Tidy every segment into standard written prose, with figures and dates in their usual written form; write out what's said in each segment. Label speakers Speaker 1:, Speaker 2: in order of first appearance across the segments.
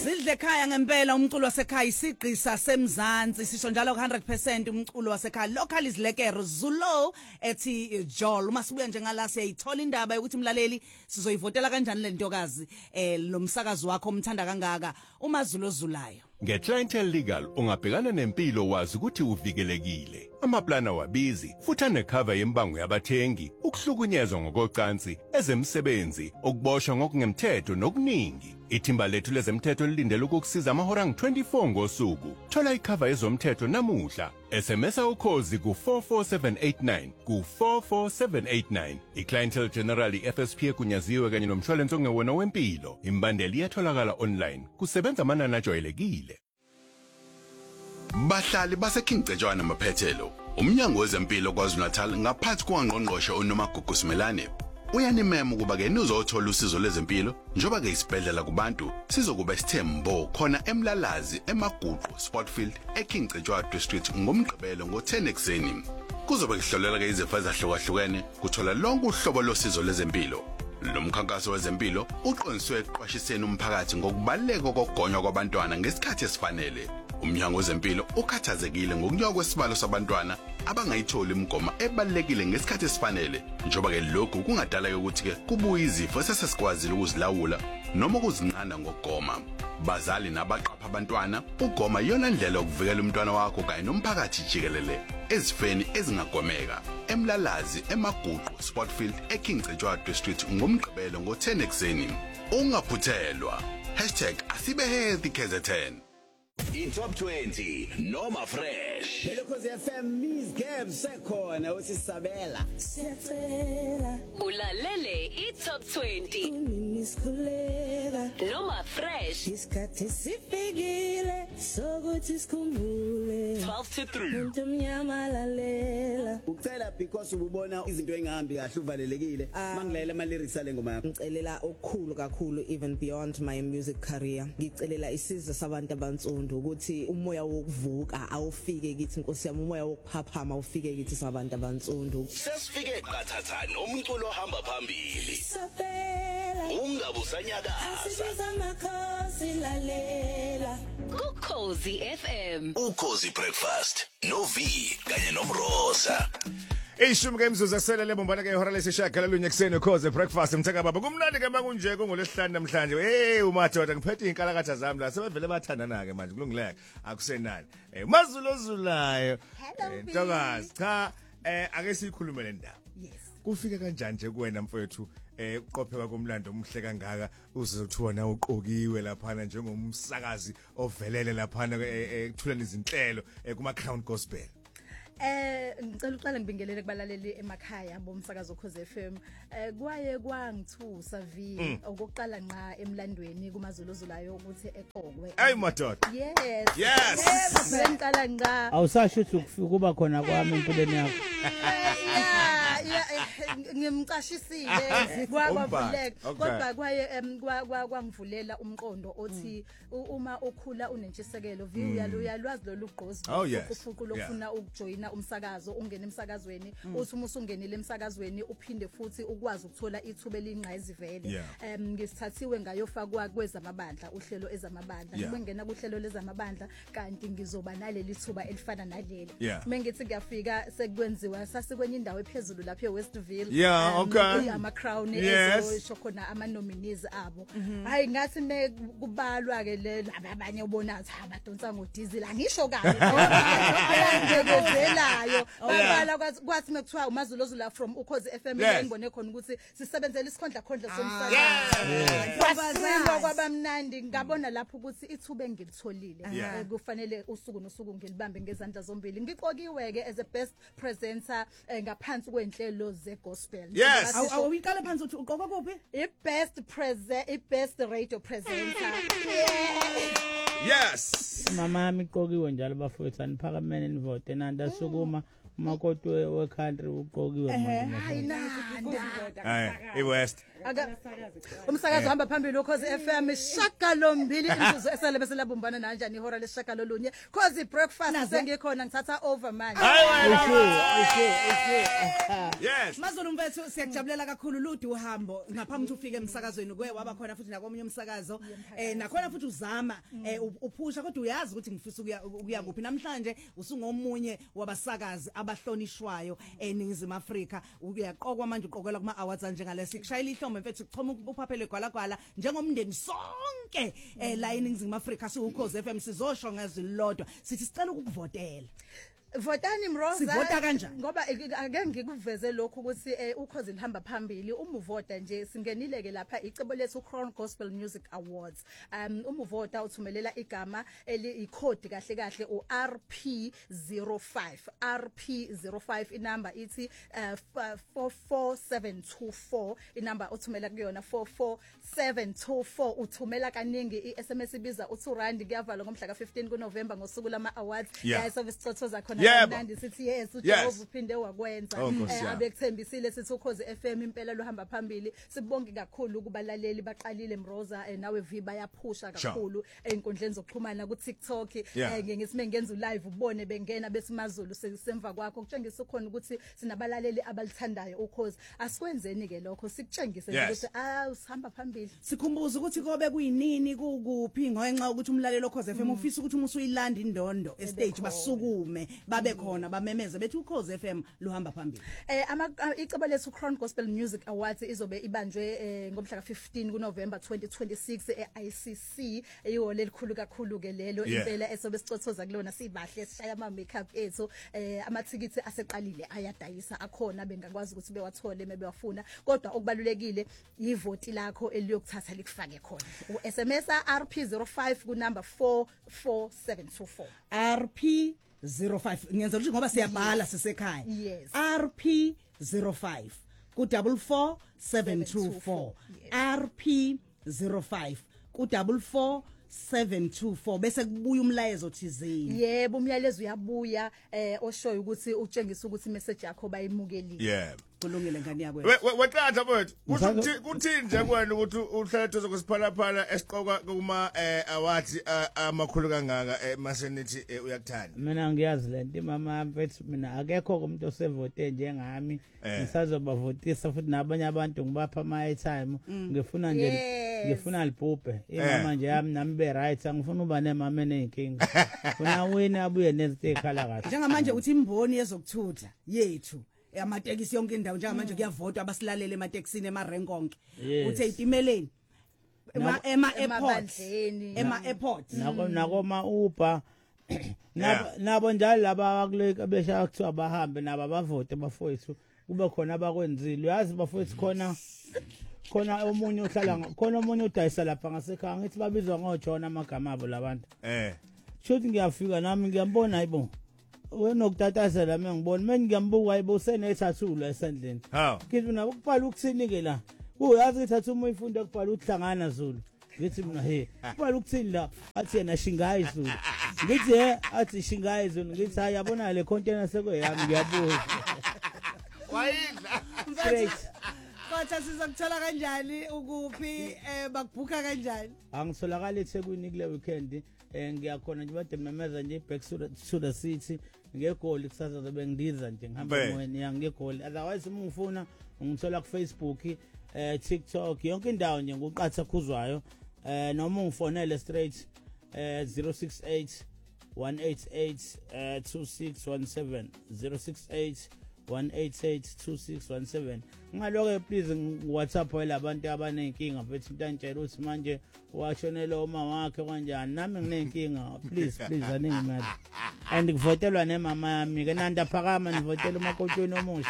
Speaker 1: Zidle ekhaya ngempela umculo wasekhaya isigqisa semzansi sisho njalo 100% umculo wasekhaya local izilekero Zulo ethi Joel uma sibuya nje ngala siyayithola indaba yokuthi mlaleli sizoyivotela kanjani le ntokazi lomsakazi wakho omthanda kangaka uma Zulo zulayo.
Speaker 2: Nge-Clientele Legal ungabhekana nempilo wazi ukuthi uvikelekile. Amaplana wabizi futhi anecover yembango yabathengi, ukuhlukunyezwa ngokocansi, ezemsebenzi, ukuboshwa ngokungemthetho nokuningi. Ithimba lethu lezemthetho lilindele ukukusiza amahora ngu-24 ngosuku. Thola icover yezomthetho namuhla. SMS ukhozi ku44789 ku44789. iClientele General FSP egunyaziwe kanye nomshwalense ongewona wempilo. Imbandela iyatholakala online. Kusebenza amanani ajwayelekile.
Speaker 3: Bahlali baseKingcetshwana Maphethelo, umnyango wezempilo kwaZulu-Natal ngaphansi kwaNgqongqoshe uNomagugu Simelane uyanimema ukuba ke nizothola usizo lezempilo njoba ke isibhedlela kubantu sizokuba isithembo khona eMlalazi eMaguqu Sportfield eKingcetshwana District ngomgqibelo ngo10 ekseni. Kuzobe kuhlolela ke izifo ezahlukahlukene kuthola lonke uhlobo losizo lezempilo. Lo mkhankaso wezempilo uqondiswe eqwashiseni umphakathi ngokubaleka kokugonywa kwabantwana ngesikhathi esifanele. Umnyango wezempilo ukhathazekile ngokunyuka kwesibalo sabantwana abangayitholi imigomo ebalekile ngesikhathi esifanele njoba ke lokhu kungadala ukuthi ke kubuye izifo esesesikwazile ukuzilawula noma ukuzinqanda ngokugoma. Bazali nabaqapha abantwana ugoma yona indlela yokuvikela umntwana wakho kanye nomphakathi jikelele ezifeni ezingagomeka. eMlalazi eMaguqu Sportfield eKingcetshwana District ngomgqibelo ngo10 ekseni. Ungaphuthelwa #asibehealthy KZN.
Speaker 4: Top 20 Noma Fresh.
Speaker 5: Lokhoze FM Miss Game sekhona usisabela.
Speaker 6: Siyacela
Speaker 7: ulalele iTop 20
Speaker 6: Nisikhuleka
Speaker 7: Noma Fresh
Speaker 6: isikhathi sifikile sokuthi sikhumbule
Speaker 7: 12 to 3
Speaker 6: umuntu mnyama lalela
Speaker 5: Ucela because ubona izinto engahambi kahle uvalelekile mangilalela ama lyrics ale ngoma yakho.
Speaker 8: Ngicelela okukhulu kakhulu even beyond my music career. Ngicelela isizwe sabantu abantsundu ukuthi umoya wokuvuka awufike kithi Nkosi yami umoya wokuphaphama ufike kithi sabantu abantsundu.
Speaker 4: Sesifike qathatha nomculo ohamba phambili.
Speaker 6: Sapela
Speaker 4: Ungabusanyakaza.
Speaker 6: Asibiza amakhosi lalela
Speaker 7: Ukhozi FM
Speaker 4: Ukhozi Breakfast no V kanye nomrosa.
Speaker 9: Ishumi ke imzuzu aselele bombana ke ihora lesishaka lelunye kuseni Ukhozi Breakfast mthaka baba kumnandi ke makunje kungolesihlanu namhlanje umadoda ngiphethe inkalakatha zami la sebevele bathandana ke manje kulungileke akusenani Mazulo zulayo ntokazi cha ake sikhulume le ndaba kufike kanjani nje kuwena mfowethu uqopheka komlando omhle kangaka uzothiwa na uqokiwe laphana njengomsakazi ovelele laphana ekuthuleni izinhlelo kuma Crown Gospel.
Speaker 10: Ngicela uqale ngibingelele kubalaleli emakhaya bomsakazo Ukhozi FM. Kwaye kwangithusa vi okokuqala nqa emlandweni kumaZulu zulayo ukuthi eqokwe.
Speaker 9: Hey madoda. Yes.
Speaker 10: Ngicela nqa.
Speaker 11: Awusasho ukuthi kuba khona kwami empilweni yakho.
Speaker 10: Ngimcashisile kwavuleka kodwa kwaye kwangivulela umqondo othi uma ukhula unentshisekelo vi uyalwazi lolu gqozi ufuqu lokufuna ukujoyina umsakazo ungena emsakazweni uthi uma usungenile emsakazweni uphinde futhi ukwazi ukuthola ithuba elingqayizivele ngisithathiwe ngayofakwa kwezamabandla uhlelo ezamabandla ngibengena kuhlelo lezamabandla kanti ngizoba naleli thuba elifana naleli mengithi ngiyafika sekwenziwa sasikwenye indawo ephezulu lapha eWestville ama Crown ezosho khona ama nominees abo hayi ngathi kubalwa ke labanye ubona ukuthi abadonsa ngodiesel angisho kahle ngezelayo babala kwathi mekuthiwa umaZulu ozula from Ukhozi FM ngibone khona ukuthi sisebenzele isikhondla somsakazo kwazenza kwabamnandi ngabona lapho ukuthi ithuba engilitholile kufanele usuku nosuku ngilibambe ngezandla zombili ngiqokiwe ke as a best presenter ngaphansi kwenhlelo zegospel
Speaker 1: awuyiqala phansi uthi uqoka kuphi
Speaker 10: i-best radio presenter
Speaker 11: Yes mama yami iqokiwe njalo bafowethu aniphakamene nivote nanda sukuma umakoti we country uqokiwe manje
Speaker 9: West
Speaker 10: Umsakazo hamba phambili ukhozi FM shakalombili imizuzu esele bese labumbana nanjani ihora leshakalolunye khozi breakfast sengikhona ngithatha over manje.
Speaker 9: Yes.
Speaker 1: Mazolo mfethu siyakujabulela kakhulu ludi uhambo ngaphambi ufike emsakazweni kwe waba khona futhi nakomunye umsakazo nakhona futhi uzama uphusha kodwa uyazi ukuthi ngifisa ukuya kuphi namhlanje usungomunye wabasakazi abahlonishwayo eNingizimu Afrika uyaqokwa manje uqokelwa kuma awards njengalesi kushayela ihlombe mfethu kuchoma uphaphele gwalagwala njengomndeni sonke la eNingizimu Afrika siukhoze FM sizosho ngazilodwa sithi sicela ukuvotela.
Speaker 10: Votani Mroza
Speaker 1: sivota kanjani
Speaker 10: ngoba ake ngikuveze lokho ukuthi ukhozi lihamba phambili umuvota nje singenileke lapha icebo lethu Crown Gospel Music Awards umuvota uthumelela igama icode kahle kahle RP05 inamba ithi 44724 inamba uthumela kuyona 44724 uthumela kaningi iSMS ibiza u2 kuyavalwa ngomhla ka15 kuNovember ngosuku lama awards service xothoza khona Nandi sithi yes uJehova uphinde wakwenza abekuthembisile sithi ukhozi FM impela lohamba phambili sibonge kakhulu kubalaleli baqalile Mroza nawe V bayaphusha kakhulu einkundleni zokuxhumana ku TikTok ngithi mengenza live ubone bengena besimazulu semva kwakho kutshengisa ukhona ukuthi sinabalaleli abalithandayo ukhozi asikwenzeni ke lokho sikutshengise ukuthi usihamba phambili
Speaker 1: sikhumbuza ukuthi kobe kuyinini kukuphi ngenxa ukuthi umlalelo ukhozi FM ufisa ukuthi usuyilanda indondo estage basukume babe khona bamemeze bethi ukhozi FM luhamba phambili
Speaker 10: icebo lethu Crown Gospel Music Awards izobe ibanjwe ngomhla ka15 kuNovember 2026 eICC eyihole elikhulu kakhulu ke lelo impela esobe sicothoza kulona sibahle sishaya ama makeup ethu amathikithi aseqalile ayadayisa akhona bengakwazi ukuthi bewathole mebewafuna kodwa okubalulekile yivoti lakho eliyokuthatha likufake khona uSMS RP05 ku number 44724
Speaker 1: RP 05 ngiyenza ukuthi ngoba siyabhala sisekhaya RP05 ku 44724 RP05 ku 44724 bese kubuya umlayezo thizeni
Speaker 10: yebo umlayezo uyabuya oshoyo ukuthi utshengisa ukuthi message yakho bayimukelile
Speaker 1: kulungile ngani yakho
Speaker 9: wethatha mfethu kuthini nje kwena ukuthi uhlelo zokusiphalaphala esiqoka kuma awards amakhulu kangaka emasenithi uyakuthanda
Speaker 11: mina ngiyazi lento mama mfethu mina akekho umuntu osevote njengami ngisazobavotisa futhi nabanye abantu ngibapha ama airtime ngifuna libhubhe imama nje yami nami be right angifuna uba nemama enenkinga funa wena abuye nezinto ekhala kahle
Speaker 1: njengamanje uthi imboni yezokuthutha yethu amatekisi yonke indawo njengamanje kuyavotwa abasilalele ematekisini emarenkonke uthi etimeleni ema-airport
Speaker 11: nako ma-Uber nabo njalo laba kuleka beshaya kuthiwa bahambe nabo abavote bafowethu kube khona abakwenzile uyazi bafowethu khona omunye ohlala khona omunye udayisa lapha ngasekhaya ngithi babizwa ngoJona amagama abo labantu shothi ngiyafika nami ngiyambona hayibo wena ukutatazela mina ngibona mina ngiyambuka hayibo usenethathulo esandleni ngithi mina ukubhala ukuthini ke la uyazi ithatha uma ifunda ukubhala uhlangana Zulu ngithi mina ukubhala ukuthini la athi yena Shingayi Zulu ngithi athi Shingayi Zulu ngithi hayi yabona le container sekuyami ngiyabuza
Speaker 9: wayidla
Speaker 1: straight kodwa sizakuthola kanjani ukuphi bakubhuka kanjani
Speaker 11: angitholakala eThekwini kule weekend ngiyakhona nje bade memeza nje back to the city ngegoli kusasa zobe ngidiza nje ngihamba emoyeni ngegoli otherwise uma ungifuna ungithola ku Facebook TikTok yonke indawo nje ngoqatha khuzwayo noma ungifonele straight 068 188 2617 068 1882617 ngaloke please WhatsApp welabantu abanenkinga mfethu mntantshela ukuthi manje washonela uma wakhe kanjani nami nginenkinga please aningimali and ngivotelwa nemama yami ke nanda phakama nivotela umakotweni omusha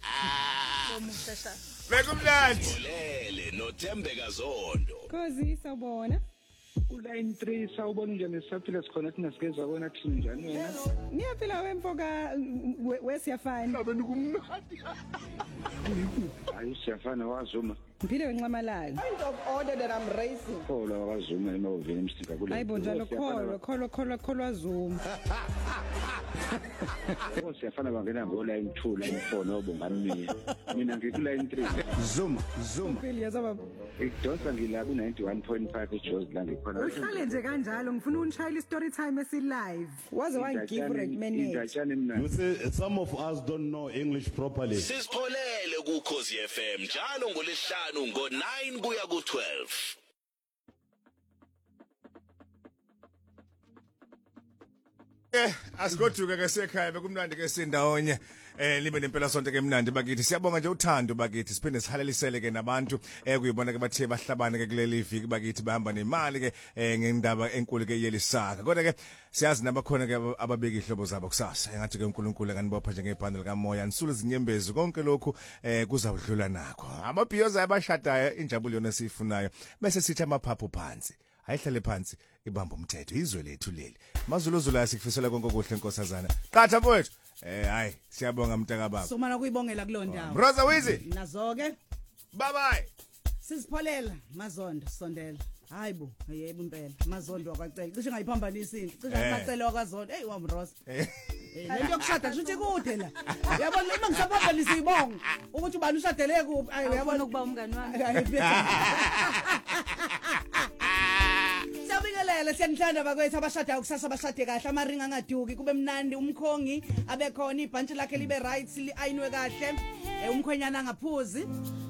Speaker 9: bekumnandi
Speaker 4: ulele noThembeka Zondo
Speaker 12: Khosi sawubona
Speaker 13: Line 3 sawubona nje nesiphila sikhona thina sigeza wena kuthi njani wena
Speaker 12: Niyaphila wemfoka wesiyafana
Speaker 13: Abe nikumnandi Hayi siyafana wazuma
Speaker 12: Mphile wenxamalala.
Speaker 6: Kind of order that I'm raising.
Speaker 13: Kholo akazuma enovini msika kule.
Speaker 12: Hayibo njalo kholwa Zuma.
Speaker 13: Siyafana bangena ngo line 2 line 4 nobongani mina ngiku line 3.
Speaker 9: Zuma.
Speaker 12: Mphile yazaba.
Speaker 13: Idonsa ngila ku 91.5 eJozi la ngikhona.
Speaker 12: Uhlale nje kanjalo ngifuna unishayile story time esi live. Waze wangigive recommended.
Speaker 14: You say some of us don't know English properly.
Speaker 4: Sisipholele ku Khosi FM njalo ngolesihlanu ngo9 kuya ku12.
Speaker 9: Asigoduke ke sekhaya bekumnandi ke sindawonye libe nempela sonke ke mnandi bakithi siyabonga nje uthando bakithi siphinde sihalelisele ke nabantu kuyibona ke bathe bahlabane ke kuleli viki bakithi bahamba nemali ke ngendaba enkulu ke yelisaka kodwa ke siyazi nabakhona ke ababeka ihlobo zabo kusasa engathi ke uNkulunkulu kanibopha nje ngebhandle kamoya nisule izinyembezi konke lokhu kuzawudlula nakho amabhiyoza abashadayo injabulo yona siyifunayo bese sithi amaphaphu phansi ayihlale phansi ibamba umthetho izwe lethu leli mazuluzulu asikufisela konke okuhle inkosazana qatha mfowethu hayi siyabonga mntaka baba
Speaker 1: somana kuyibongela kulo ndawo
Speaker 9: brother Wizi
Speaker 1: nazo ke
Speaker 9: bye bye
Speaker 1: sizipholela mazondo sondela hayibo yebo impela mazondo wakwacela cishe ngayiphambanisa into cishe ngacela wakwazondo hey wamrosa lento yokushada kusho ukuthi kude la uyabona uma ngisaphambanisa ibonga ukuthi ubani ushadele kuphi ayi uyabona
Speaker 10: ukuba umngani wami
Speaker 1: Siyabingelela siyanhlanda bakwethu abashadayo kusasa abashade kahle amaringa angaduki kube mnandi umkhongi abe khona ibhantshi lakhe libe right li ayinwe kahle umkhwenyana angaphuzi